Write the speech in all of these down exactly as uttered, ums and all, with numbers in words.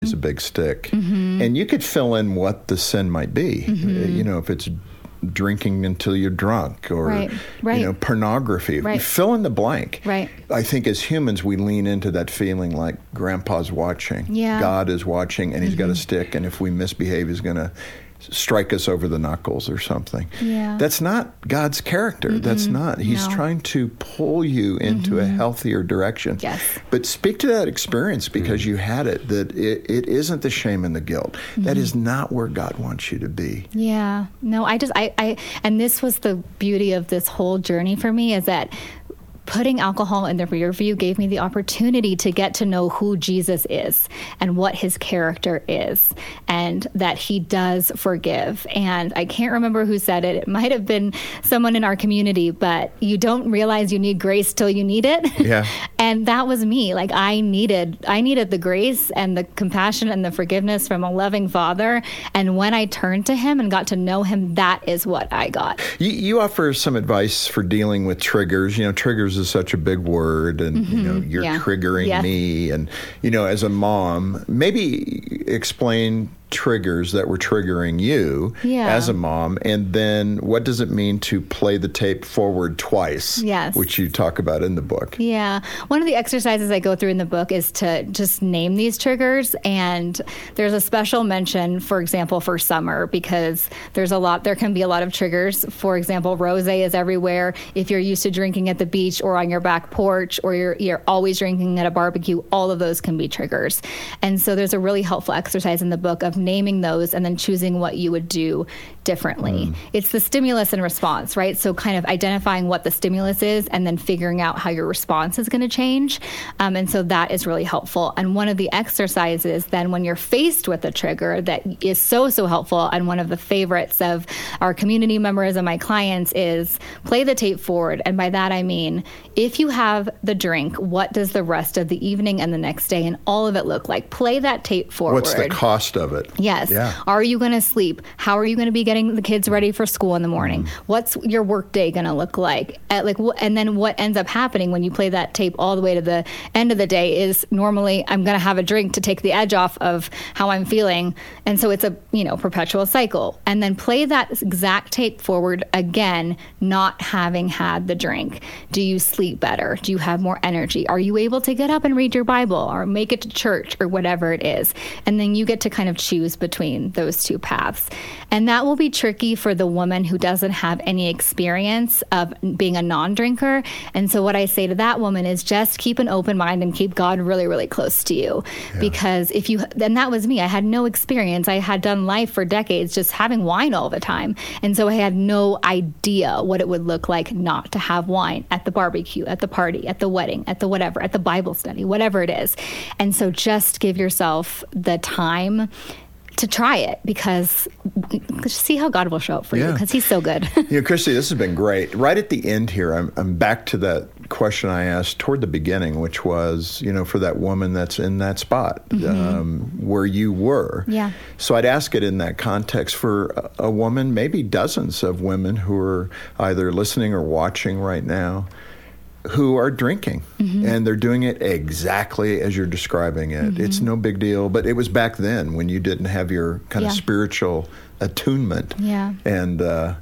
is a big stick. Mm-hmm. And you could fill in what the sin might be. Mm-hmm. You know, if it's drinking until you're drunk or, right. Right. you know, pornography. Right. You fill in the blank. Right. I think as humans, we lean into that feeling like grandpa's watching. Yeah. God is watching and he's mm-hmm. got a stick. And if we misbehave, he's going to strike us over the knuckles or something. Yeah. That's not God's character. Mm-mm. That's not. He's no. trying to pull you into mm-hmm. a healthier direction. Yes. But speak to that experience because mm-hmm. you had it, that it, it isn't the shame and the guilt. Mm-hmm. That is not where God wants you to be. Yeah. No, I just, I, I, and this was the beauty of this whole journey for me is that putting alcohol in the rear view gave me the opportunity to get to know who Jesus is and what his character is and that he does forgive. And I can't remember who said it. It might have been someone in our community, but you don't realize you need grace till you need it. Yeah. And that was me. Like I needed, I needed the grace and the compassion and the forgiveness from a loving Father. And when I turned to him and got to know him, that is what I got. You, you offer some advice for dealing with triggers. You know, triggers is such a big word and, mm-hmm. you know, you're yeah. triggering yeah. me. And, you know, as a mom, maybe explain triggers that were triggering you yeah. as a mom, and then what does it mean to play the tape forward twice, yes. which you talk about in the book. Yeah. One of the exercises I go through in the book is to just name these triggers, and there's a special mention, for example, for summer, because there's a lot, there can be a lot of triggers. For example, rosé is everywhere. If you're used to drinking at the beach or on your back porch, or you're, you're always drinking at a barbecue, all of those can be triggers. And so there's a really helpful exercise in the book of naming those and then choosing what you would do differently. Mm. It's the stimulus and response, right? So kind of identifying what the stimulus is and then figuring out how your response is going to change. Um, and so that is really helpful. And one of the exercises then when you're faced with a trigger that is so, so helpful, and one of the favorites of our community members and my clients is play the tape forward. And by that I mean, if you have the drink, what does the rest of the evening and the next day and all of it look like? Play that tape forward. What's the cost of it? Yes. Yeah. Are you going to sleep? How are you going to be getting the kids ready for school in the morning? Mm. What's your work day going to look like? At like, wh- and then what ends up happening when you play that tape all the way to the end of the day is normally I'm going to have a drink to take the edge off of how I'm feeling. And so it's a, you know, perpetual cycle. And then play that exact tape forward again, not having had the drink. Do you sleep better? Do you have more energy? Are you able to get up and read your Bible or make it to church or whatever it is? And then you get to kind of choose between those two paths. And that will be tricky for the woman who doesn't have any experience of being a non-drinker. And so what I say to that woman is just keep an open mind and keep God really, really close to you. Yeah. Because if you, and that was me, I had no experience. I had done life for decades just having wine all the time. And so I had no idea what it would look like not to have wine at the barbecue, at the party, at the wedding, at the whatever, at the Bible study, whatever it is. And so just give yourself the time to try it, because see how God will show up for yeah. you, because he's so good. You know, Christy, this has been great. Right at the end here, I'm, I'm back to that question I asked toward the beginning, which was, you know, for that woman that's in that spot mm-hmm. um, where you were. Yeah. So I'd ask it in that context for a, a woman, maybe dozens of women who are either listening or watching right now, who are drinking, mm-hmm. and they're doing it exactly as you're describing it. Mm-hmm. It's no big deal, but it was back then when you didn't have your kind yeah. of spiritual attunement. Yeah. And uh,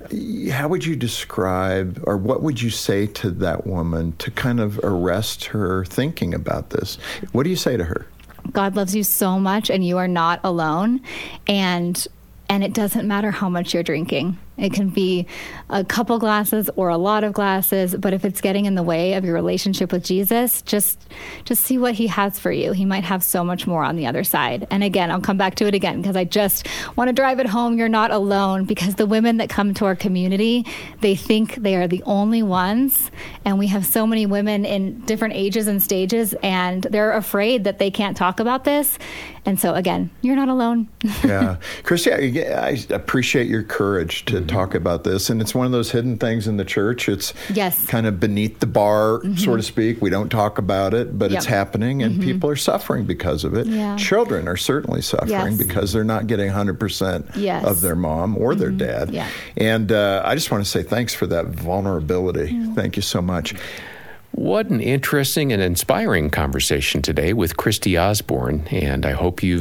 how would you describe, or what would you say to that woman to kind of arrest her thinking about this? What do you say to her? God loves you so much, and you are not alone, and and it doesn't matter how much you're drinking. It can be a couple glasses or a lot of glasses, but if it's getting in the way of your relationship with Jesus, just just see what he has for you. He might have so much more on the other side. And again, I'll come back to it again because I just want to drive it home. You're not alone, because the women that come to our community, they think they are the only ones. And we have so many women in different ages and stages, and they're afraid that they can't talk about this. And so again, you're not alone. Yeah. Christy, I, I appreciate your courage to talk about this, and it's one of those hidden things in the church. It's yes. kind of beneath the bar, mm-hmm. so to speak. We don't talk about it, but yep. it's happening, and mm-hmm. people are suffering because of it. Yeah. Children are certainly suffering yes. because they're not getting one hundred percent yes. of their mom or mm-hmm. their dad. Yeah. And uh, I just want to say thanks for that vulnerability. Mm. Thank you so much. What an interesting and inspiring conversation today with Christy Osborne, and I hope you've